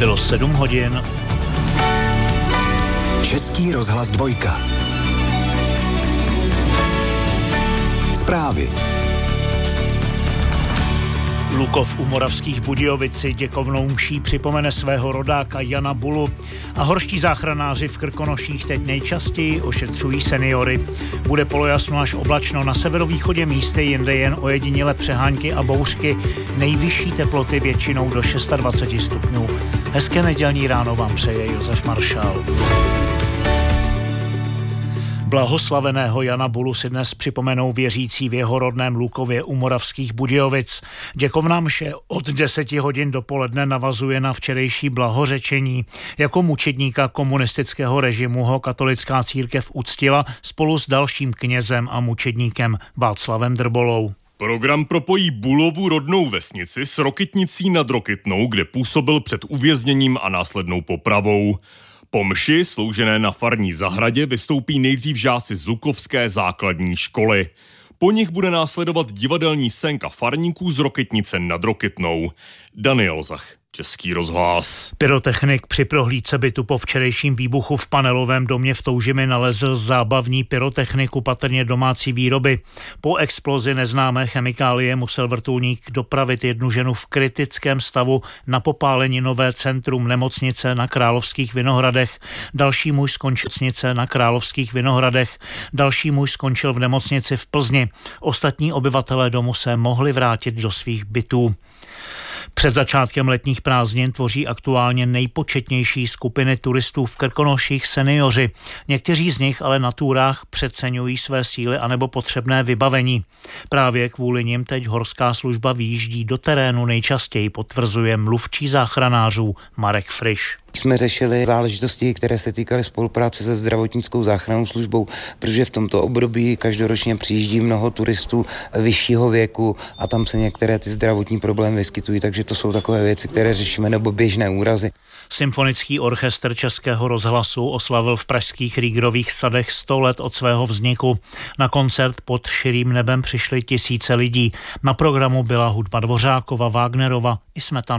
Bylo 7 hodin. Český rozhlas 2. Zprávy. Lukov u Moravských Budějovici děkovnou mší připomene svého rodáka Jana Bulu a horští záchranáři v Krkonoších teď nejčastěji ošetřují seniory. Bude polojasno až oblačno, na severovýchodě místy jinde jen ojedinělé přehánky a bouřky, nejvyšší teploty většinou do 26 stupňů. Hezké nedělní ráno vám přeje Josef Maršál. Blahoslaveného Jana Bulu si dnes připomenou věřící v jeho rodném Lukově u Moravských Budějovic. Děkovná mše od 10 hodin dopoledne navazuje na včerejší blahořečení. Jako mučedníka komunistického režimu ho katolická církev uctila spolu s dalším knězem a mučedníkem Václavem Drbolou. Program propojí Bulovu rodnou vesnici s Rokytnicí nad Rokytnou, kde působil před uvězněním a následnou popravou. Po mši, sloužené na farní zahradě, vystoupí nejdřív žáci z Lukovské základní školy. Po nich bude následovat divadelní scénka farníků z Rokytnice nad Rokytnou. Daniel Zach, Český rozhlas. Pyrotechnik při prohlídce bytu po včerejším výbuchu v panelovém domě v Toužimi nalezl zábavní pyrotechniku, patrně domácí výroby. Po explozi neznámé chemikálie musel vrtulník dopravit jednu ženu v kritickém stavu na popáleninové centrum nemocnice na Královských Vinohradech. Další muž skončil v nemocnici v Plzni. Ostatní obyvatelé domu se mohli vrátit do svých bytů. Před začátkem letních prázdnin tvoří aktuálně nejpočetnější skupiny turistů v Krkonoších senioři. Někteří z nich ale na túrách přeceňují své síly anebo potřebné vybavení. Právě kvůli nim teď horská služba vyjíždí do terénu nejčastěji, potvrzuje mluvčí záchranářů Marek Friš. Jsme řešili záležitosti, které se týkaly spolupráce se zdravotnickou záchrannou službou, protože v tomto období každoročně přijíždí mnoho turistů vyššího věku a tam se některé ty zdravotní problémy vyskytují, takže to jsou takové věci, které řešíme, nebo běžné úrazy. Symfonický orchestr Českého rozhlasu oslavil v pražských Rýgrových sadech 100 let od svého vzniku. Na koncert pod širým nebem přišly tisíce lidí. Na programu byla hudba Dvořákova, Wagnerova i Smetana.